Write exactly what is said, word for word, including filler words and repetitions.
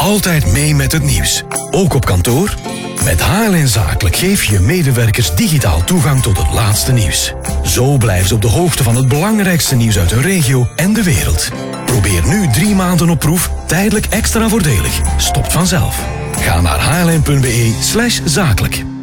Altijd mee met het nieuws. Ook op kantoor? Met H L N Zakelijk geef je je medewerkers digitaal toegang tot het laatste nieuws. Zo blijven ze op de hoogte van het belangrijkste nieuws uit hun regio en de wereld. Probeer nu drie maanden op proef, tijdelijk extra voordelig. Stopt vanzelf. Ga naar hln.be slash zakelijk.